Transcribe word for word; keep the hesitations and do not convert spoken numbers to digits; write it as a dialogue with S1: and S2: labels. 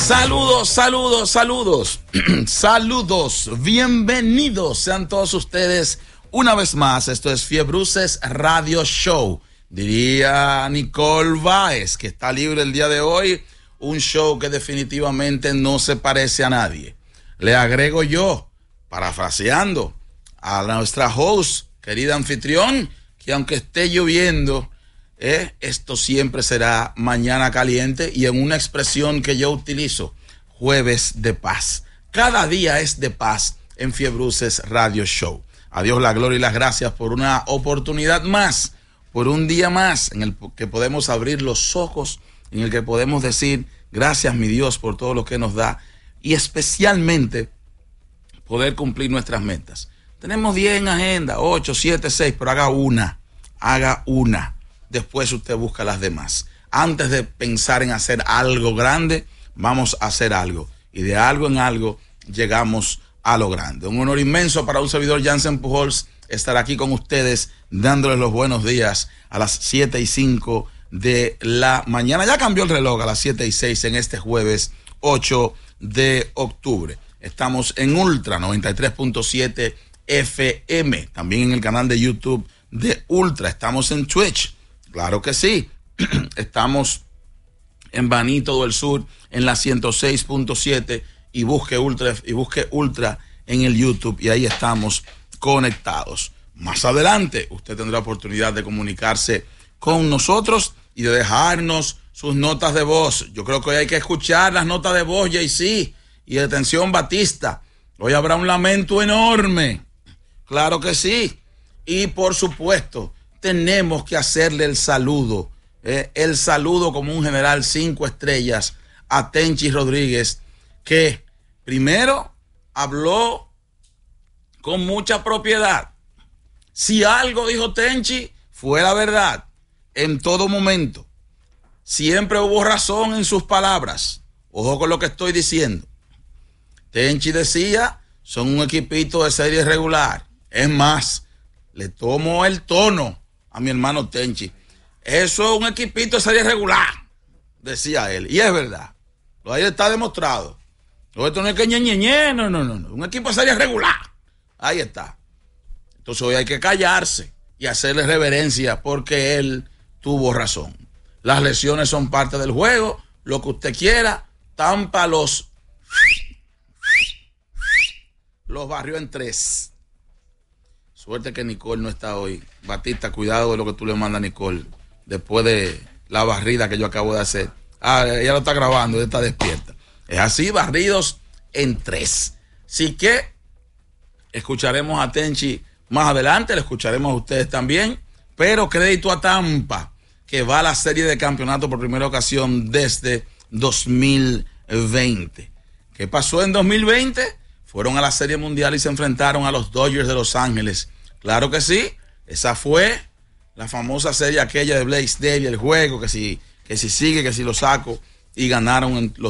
S1: Saludos, saludos, saludos, saludos, bienvenidos sean todos ustedes una vez más. Esto es Fiebruces Radio Show. Diría Nicole Báez, que está libre el día de hoy, un show que definitivamente no se parece a nadie. Le agrego yo, parafraseando a nuestra host, querida anfitrión, que aunque esté lloviendo, eh, esto siempre será mañana caliente, y en una expresión que yo utilizo, jueves de paz. Cada día es de paz en Fiebruces Radio Show. A Dios la gloria y las gracias por una oportunidad más, por un día más en el que podemos abrir los ojos, en el que podemos decir gracias mi Dios por todo lo que nos da, y especialmente poder cumplir nuestras metas. Tenemos diez en agenda, ocho, siete, seis, pero haga una, haga una. Después usted busca las demás. Antes de pensar en hacer algo grande, vamos a hacer algo. Y de algo en algo llegamos a lo grande. Un honor inmenso para un servidor, Jansen Pujols, estar aquí con ustedes, dándoles los buenos días a las siete y cinco de la mañana. Ya cambió el reloj a las siete y seis en este jueves ocho de octubre. Estamos en Ultra noventa y tres punto siete F M, también en el canal de YouTube de Ultra. Estamos en Twitch, claro que sí. Estamos en Banito del Sur en la ciento seis punto siete y busque Ultra y busque Ultra en el YouTube, y ahí estamos conectados. Más adelante usted tendrá oportunidad de comunicarse con nosotros y de dejarnos sus notas de voz. Yo creo que hoy hay que escuchar las notas de voz, J C, y atención Batista. Hoy habrá un lamento enorme. Claro que sí. Y por supuesto, tenemos que hacerle el saludo, eh, el saludo como un general cinco estrellas a Tenchi Rodríguez, que primero habló con mucha propiedad. Si algo dijo Tenchi, fue la verdad en todo momento. Siempre hubo razón en sus palabras. Ojo con lo que estoy diciendo. Tenchi decía, son un equipito de serie regular. Es más, le tomo el tono a mi hermano Tenchi. Eso es un equipito de serie regular, decía él. Y es verdad. Ahí está demostrado. Esto no es que ñe, ñe, ñe, no, no, no, no. Un equipo de serie regular. Ahí está. Entonces hoy hay que callarse y hacerle reverencia porque él tuvo razón. Las lesiones son parte del juego. Lo que usted quiera, Tampa los... los barrió en tres. Suerte que Nicole no está hoy. Batista, cuidado de lo que tú le mandas a Nicole después de la barrida que yo acabo de hacer. Ah, ella lo está grabando, ella está despierta. Es así, barridos en tres. Así que escucharemos a Tenchi más adelante, le escucharemos a ustedes también, pero crédito a Tampa, que va a la serie de campeonato por primera ocasión desde dos mil veinte. ¿Qué pasó en dos mil veinte? Fueron a la Serie Mundial y se enfrentaron a los Dodgers de Los Ángeles. Claro que sí, esa fue la famosa serie aquella de Blaze Davis, el juego, que si, que si sigue, que si lo saco, y ganaron en los